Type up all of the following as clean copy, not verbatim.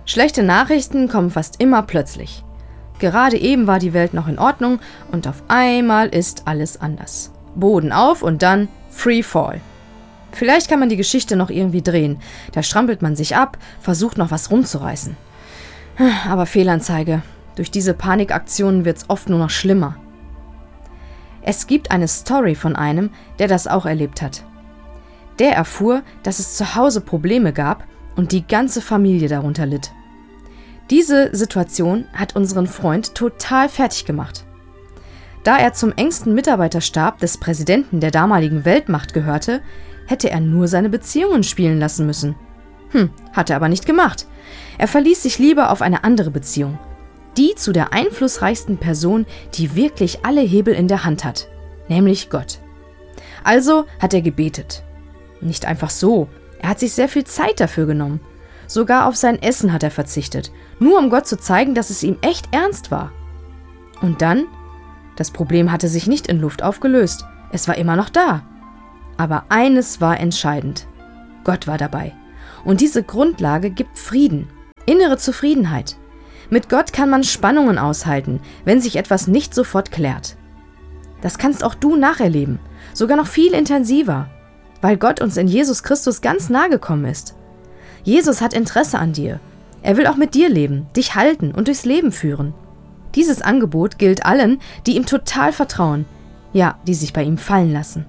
Schlechte Nachrichten kommen fast immer plötzlich. Gerade eben war die Welt noch in Ordnung und auf einmal ist alles anders. Boden auf und dann Free Fall. Vielleicht kann man die Geschichte noch irgendwie drehen. Da strampelt man sich ab, versucht noch was rumzureißen. Aber Fehlanzeige. Durch diese Panikaktionen wird's oft nur noch schlimmer. Es gibt eine Story von einem, der das auch erlebt hat. Der erfuhr, dass es zu Hause Probleme gab und die ganze Familie darunter litt. Diese Situation hat unseren Freund total fertig gemacht. Da er zum engsten Mitarbeiterstab des Präsidenten der damaligen Weltmacht gehörte, hätte er nur seine Beziehungen spielen lassen müssen. Hat er aber nicht gemacht. Er verließ sich lieber auf eine andere Beziehung. Die zu der einflussreichsten Person, die wirklich alle Hebel in der Hand hat, nämlich Gott. Also hat er gebetet. Nicht einfach so, er hat sich sehr viel Zeit dafür genommen. Sogar auf sein Essen hat er verzichtet, nur um Gott zu zeigen, dass es ihm echt ernst war. Und dann? Das Problem hatte sich nicht in Luft aufgelöst, es war immer noch da. Aber eines war entscheidend. Gott war dabei. Und diese Grundlage gibt Frieden, innere Zufriedenheit. Mit Gott kann man Spannungen aushalten, wenn sich etwas nicht sofort klärt. Das kannst auch du nacherleben, sogar noch viel intensiver, weil Gott uns in Jesus Christus ganz nahe gekommen ist. Jesus hat Interesse an dir. Er will auch mit dir leben, dich halten und durchs Leben führen. Dieses Angebot gilt allen, die ihm total vertrauen, ja, die sich bei ihm fallen lassen.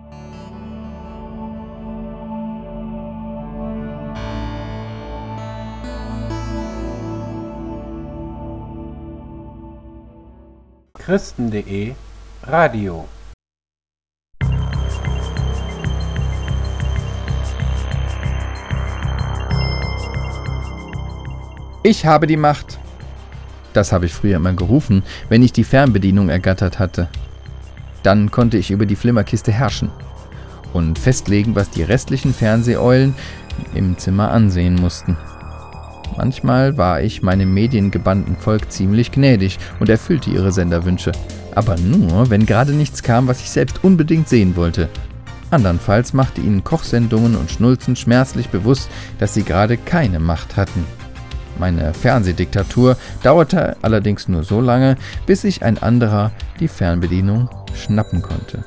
Christen.de Radio. Ich habe die Macht. Das habe ich früher immer gerufen, wenn ich die Fernbedienung ergattert hatte. Dann konnte ich über die Flimmerkiste herrschen und festlegen, was die restlichen Fernseheulen im Zimmer ansehen mussten. Manchmal war ich meinem mediengebannten Volk ziemlich gnädig und erfüllte ihre Senderwünsche. Aber nur, wenn gerade nichts kam, was ich selbst unbedingt sehen wollte. Andernfalls machte ihnen Kochsendungen und Schnulzen schmerzlich bewusst, dass sie gerade keine Macht hatten. Meine Fernsehdiktatur dauerte allerdings nur so lange, bis sich ein anderer die Fernbedienung schnappen konnte.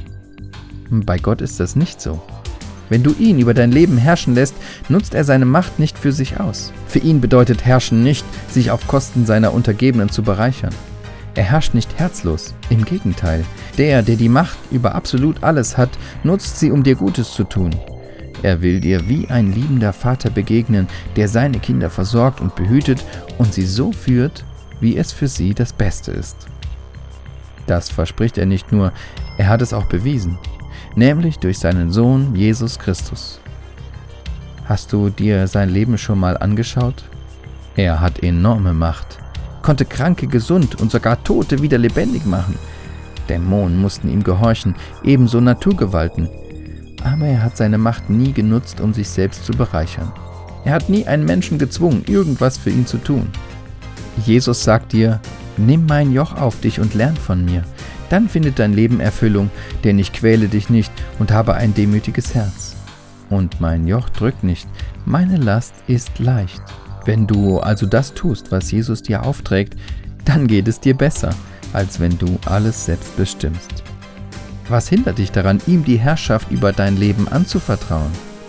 Bei Gott ist das nicht so. Wenn du ihn über dein Leben herrschen lässt, nutzt er seine Macht nicht für sich aus. Für ihn bedeutet Herrschen nicht, sich auf Kosten seiner Untergebenen zu bereichern. Er herrscht nicht herzlos, im Gegenteil. Der die Macht über absolut alles hat, nutzt sie, um dir Gutes zu tun. Er will dir wie ein liebender Vater begegnen, der seine Kinder versorgt und behütet und sie so führt, wie es für sie das Beste ist. Das verspricht er nicht nur, er hat es auch bewiesen, nämlich durch seinen Sohn Jesus Christus. Hast du dir sein Leben schon mal angeschaut? Er hat enorme Macht, konnte Kranke gesund und sogar Tote wieder lebendig machen. Dämonen mussten ihm gehorchen, ebenso Naturgewalten. Aber er hat seine Macht nie genutzt, um sich selbst zu bereichern. Er hat nie einen Menschen gezwungen, irgendwas für ihn zu tun. Jesus sagt dir, nimm mein Joch auf dich und lern von mir. Dann findet dein Leben Erfüllung, denn ich quäle dich nicht und habe ein demütiges Herz. Und mein Joch drückt nicht, meine Last ist leicht. Wenn du also das tust, was Jesus dir aufträgt, dann geht es dir besser, als wenn du alles selbst bestimmst. Was hindert dich daran, ihm die Herrschaft über dein Leben anzuvertrauen?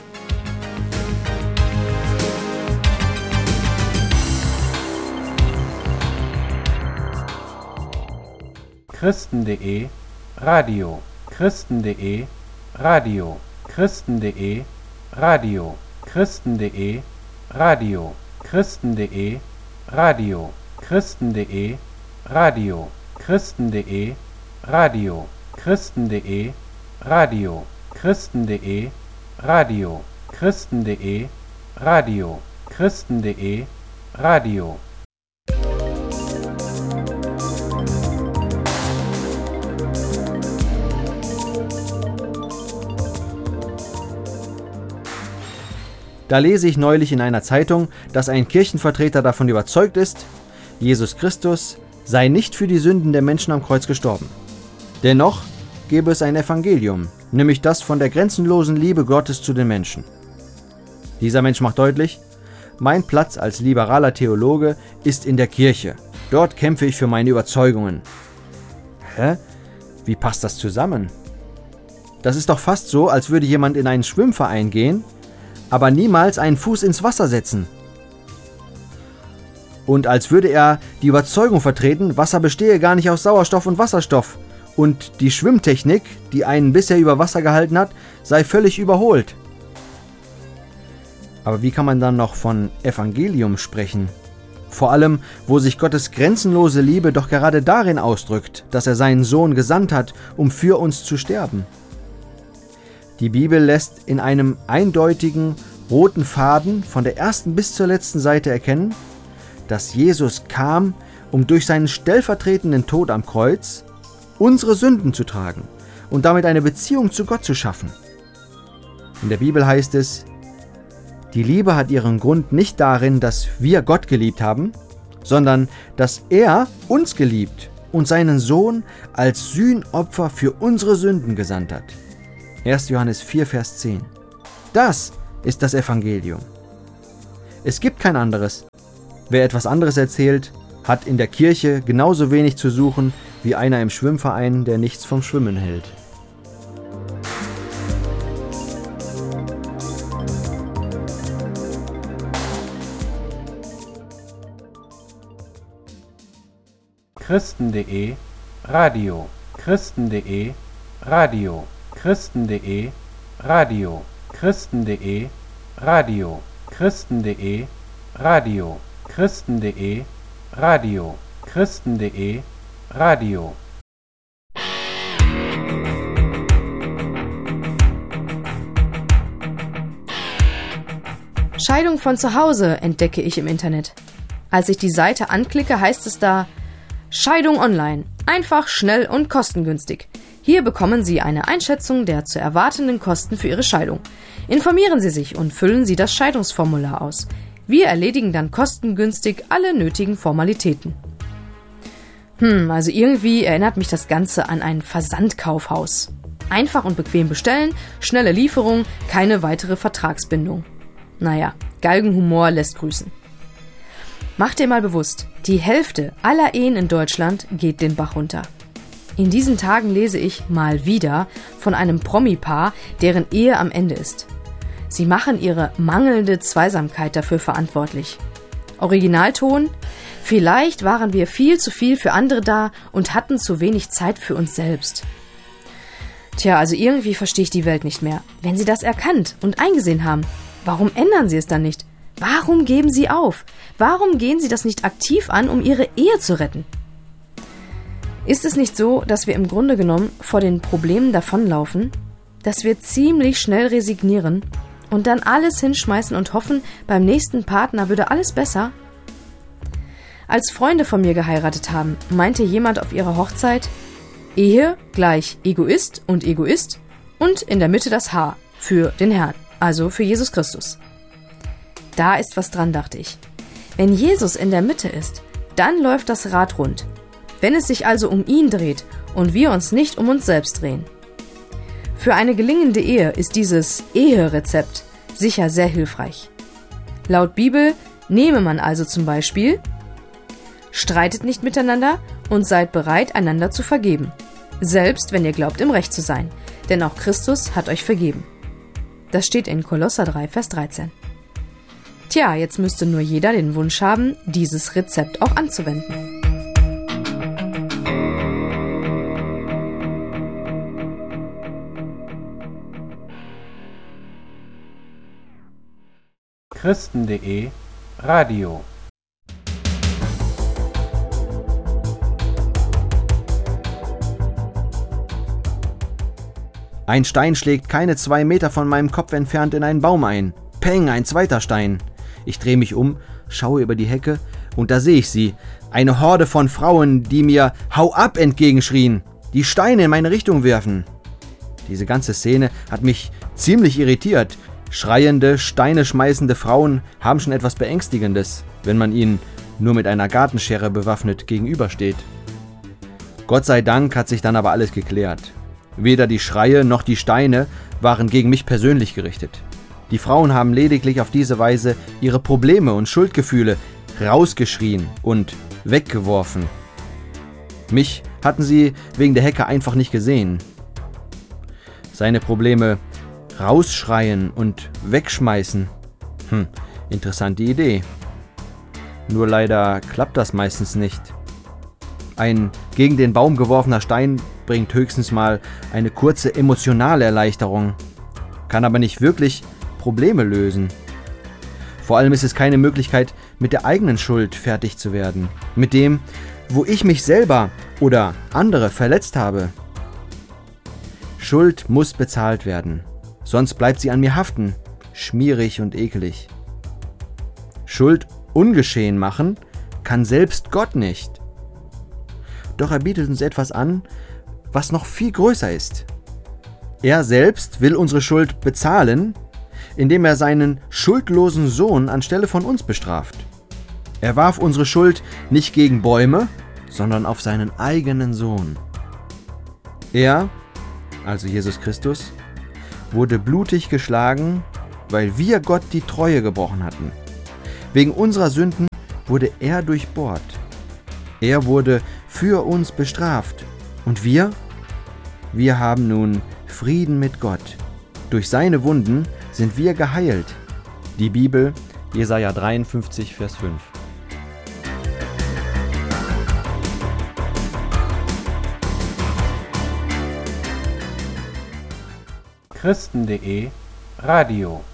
Christen.de Radio. Christen.de Radio. Christen.de Radio. Christen.de Radio. Christen.de Radio. Christen.de Radio. Christen.de Radio. Christen.de Radio. Christen.de Radio. Christen.de Radio. Christen.de Radio. Da lese ich neulich in einer Zeitung, dass ein Kirchenvertreter davon überzeugt ist, Jesus Christus sei nicht für die Sünden der Menschen am Kreuz gestorben. Dennoch gäbe es ein Evangelium, nämlich das von der grenzenlosen Liebe Gottes zu den Menschen. Dieser Mensch macht deutlich, mein Platz als liberaler Theologe ist in der Kirche. Dort kämpfe ich für meine Überzeugungen. Hä? Wie passt das zusammen? Das ist doch fast so, als würde jemand in einen Schwimmverein gehen, aber niemals einen Fuß ins Wasser setzen. Und als würde er die Überzeugung vertreten, Wasser bestehe gar nicht aus Sauerstoff und Wasserstoff und die Schwimmtechnik, die einen bisher über Wasser gehalten hat, sei völlig überholt. Aber wie kann man dann noch von Evangelium sprechen? Vor allem, wo sich Gottes grenzenlose Liebe doch gerade darin ausdrückt, dass er seinen Sohn gesandt hat, um für uns zu sterben. Die Bibel lässt in einem eindeutigen roten Faden von der ersten bis zur letzten Seite erkennen, dass Jesus kam, um durch seinen stellvertretenden Tod am Kreuz unsere Sünden zu tragen und damit eine Beziehung zu Gott zu schaffen. In der Bibel heißt es, die Liebe hat ihren Grund nicht darin, dass wir Gott geliebt haben, sondern dass er uns geliebt und seinen Sohn als Sühnopfer für unsere Sünden gesandt hat. 1. Johannes 4, Vers 10. Das ist das Evangelium. Es gibt kein anderes. Wer etwas anderes erzählt, hat in der Kirche genauso wenig zu suchen wie einer im Schwimmverein, der nichts vom Schwimmen hält. Christen.de Radio Christen.de Radio Christen.de Radio Christen.de Radio Christen.de Radio Christen.de Radio Christen.de Radio. Scheidung von zu Hause entdecke ich im Internet. Als ich die Seite anklicke, heißt es da: Scheidung online. Einfach, schnell und kostengünstig. Hier bekommen Sie eine Einschätzung der zu erwartenden Kosten für Ihre Scheidung. Informieren Sie sich und füllen Sie das Scheidungsformular aus. Wir erledigen dann kostengünstig alle nötigen Formalitäten. Also irgendwie erinnert mich das Ganze an ein Versandkaufhaus. Einfach und bequem bestellen, schnelle Lieferung, keine weitere Vertragsbindung. Naja, Galgenhumor lässt grüßen. Mach dir mal bewusst, die Hälfte aller Ehen in Deutschland geht den Bach runter. In diesen Tagen lese ich mal wieder von einem Promi-Paar, deren Ehe am Ende ist. Sie machen ihre mangelnde Zweisamkeit dafür verantwortlich. Originalton: Vielleicht waren wir viel zu viel für andere da und hatten zu wenig Zeit für uns selbst. Tja, also irgendwie verstehe ich die Welt nicht mehr. Wenn Sie das erkannt und eingesehen haben, warum ändern Sie es dann nicht? Warum geben Sie auf? Warum gehen Sie das nicht aktiv an, um Ihre Ehe zu retten? Ist es nicht so, dass wir im Grunde genommen vor den Problemen davonlaufen, dass wir ziemlich schnell resignieren und dann alles hinschmeißen und hoffen, beim nächsten Partner würde alles besser? Als Freunde von mir geheiratet haben, meinte jemand auf ihrer Hochzeit: Ehe gleich Egoist und in der Mitte das H für den Herrn, also für Jesus Christus. Da ist was dran, dachte ich. Wenn Jesus in der Mitte ist, dann läuft das Rad rund. Wenn es sich also um ihn dreht und wir uns nicht um uns selbst drehen. Für eine gelingende Ehe ist dieses Eherezept sicher sehr hilfreich. Laut Bibel nehme man also zum Beispiel: Streitet nicht miteinander und seid bereit, einander zu vergeben, selbst wenn ihr glaubt, im Recht zu sein, denn auch Christus hat euch vergeben. Das steht in Kolosser 3, Vers 13. Tja, jetzt müsste nur jeder den Wunsch haben, dieses Rezept auch anzuwenden. Christen.de Radio. Ein Stein schlägt keine 2 Meter von meinem Kopf entfernt in einen Baum ein. Peng, ein zweiter Stein. Ich drehe mich um, schaue über die Hecke und da sehe ich sie. Eine Horde von Frauen, die mir "Hau ab" entgegenschrien, die Steine in meine Richtung werfen. Diese ganze Szene hat mich ziemlich irritiert. Schreiende, Steine schmeißende Frauen haben schon etwas Beängstigendes, wenn man ihnen nur mit einer Gartenschere bewaffnet gegenübersteht. Gott sei Dank hat sich dann aber alles geklärt. Weder die Schreie noch die Steine waren gegen mich persönlich gerichtet. Die Frauen haben lediglich auf diese Weise ihre Probleme und Schuldgefühle rausgeschrien und weggeworfen. Mich hatten sie wegen der Hecke einfach nicht gesehen. Seine Probleme rausschreien und wegschmeißen. Interessante Idee. Nur leider klappt das meistens nicht. Ein gegen den Baum geworfener Stein bringt höchstens mal eine kurze emotionale Erleichterung, kann aber nicht wirklich Probleme lösen. Vor allem ist es keine Möglichkeit, mit der eigenen Schuld fertig zu werden. Mit dem, wo ich mich selber oder andere verletzt habe. Schuld muss bezahlt werden, sonst bleibt sie an mir haften, schmierig und ekelig. Schuld ungeschehen machen kann selbst Gott nicht. Doch er bietet uns etwas an, was noch viel größer ist. Er selbst will unsere Schuld bezahlen, indem er seinen schuldlosen Sohn anstelle von uns bestraft. Er warf unsere Schuld nicht gegen Bäume, sondern auf seinen eigenen Sohn. Er, also Jesus Christus, wurde blutig geschlagen, weil wir Gott die Treue gebrochen hatten. Wegen unserer Sünden wurde er durchbohrt. Er wurde für uns bestraft. Und wir haben nun Frieden mit Gott. Durch seine Wunden sind wir geheilt. Die Bibel, Jesaja 53, Vers 5. Christen.de Radio